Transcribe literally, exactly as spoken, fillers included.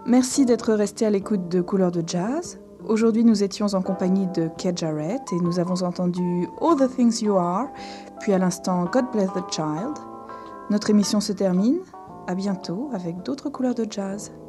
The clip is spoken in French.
Merci d'être resté à l'écoute de Couleurs de Jazz. Aujourd'hui, nous étions en compagnie de Keith Jarrett et nous avons entendu All the Things You Are, puis à l'instant God Bless the Child. Notre émission se termine. À bientôt avec d'autres couleurs de jazz.